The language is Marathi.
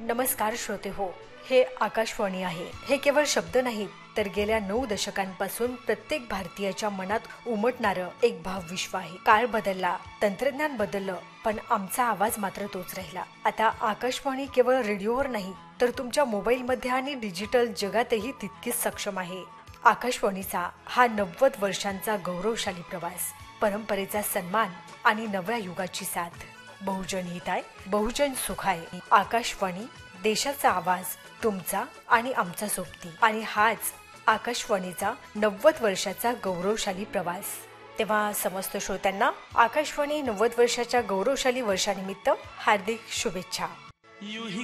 नमस्कार श्रोते हो, हे आकाशवाणी आहे. हे केवळ शब्द नाहीत तर गेल्या 9 दशकांपासून प्रत्येक भारतीयाच्या मनात उमटणारं एक भावविश्व आहे. काळ बदलला, तंत्रज्ञान बदललं, पण आमचा आवाज मात्र तोच राहिला. आता आकाशवाणी केवळ रेडिओवर नाही तर तुमच्या मोबाईलमध्ये आणि डिजिटल जगातही तितकीच सक्षम आहे. आकाशवाणीचा हा 90 वर्षांचा गौरवशाली प्रवास, परंपरेचा सन्मान आणि नव्या युगाची साथ. बहुजन हिताय, बहुजन सुखाय. आकाशवाणी, देशाचा आवाज, तुमचा आणि आमचा सोबती. आणि हाच आकाशवाणीचा 90 वर्षाचा गौरवशाली प्रवास. तेव्हा समस्त श्रोत्यांना आकाशवाणी 90 वर्षाच्या गौरवशाली वर्षानिमित्त हार्दिक शुभेच्छा.